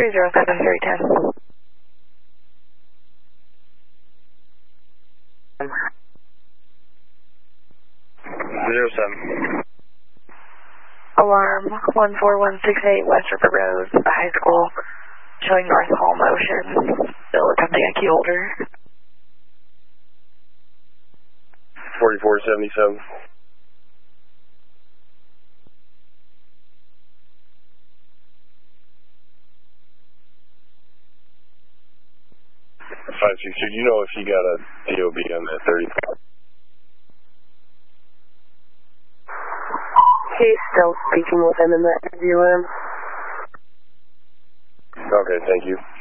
307-310. 07. Alarm 14168 West River Road, the high school, showing north hall motion, still attempting a key holder. 4477. 562, do you know if he got a DOB on that 35? He's still speaking with him in that interview room. Okay, thank you.